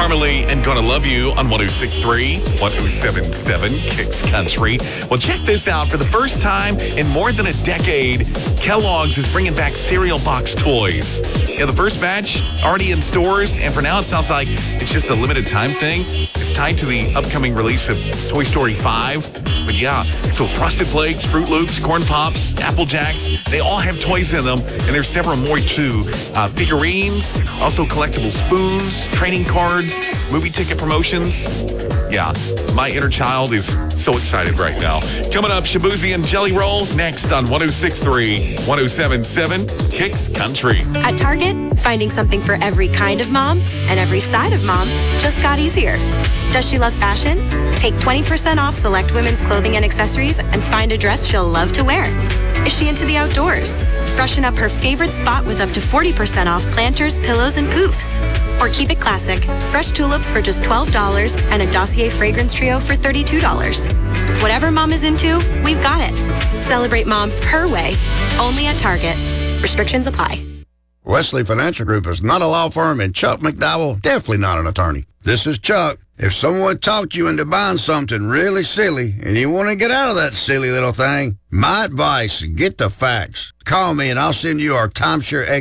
Parmalee and Gonna Love You on 106.3, 107.7 Kicks Country. Well, check this out. For the first time in more than a decade, Kellogg's is bringing back cereal box toys. Yeah, the first batch already in stores, and for now it sounds like it's just a limited time thing. It's tied to the upcoming release of Toy Story 5. But yeah, so Frosted Flakes, Fruit Loops, Corn Pops, Apple Jacks, they all have toys in them, and there's several more too. Figurines, also collectible spoons, trading cards, movie ticket promotions. Yeah, my inner child is so excited right now. Coming up, Shaboozey and Jelly Roll next on 106.3, 107.7 Kicks Country. At Target, finding something for every kind of mom and every side of mom just got easier. Does she love fashion? Take 20% off select women's clothing and accessories and find a dress she'll love to wear. Is she into the outdoors? Freshen up her favorite spot with up to 40% off planters, pillows, and poofs. Or keep it classic. Fresh tulips for just $12 and a Dossier fragrance trio for $32. Whatever mom is into, we've got it. Celebrate mom her way, only at Target. Restrictions apply. Wesley Financial Group is not a law firm, and Chuck McDowell, definitely not an attorney. This is Chuck. If someone talked you into buying something really silly and you want to get out of that silly little thing, my advice, get the facts. Call me and I'll send you our timeshare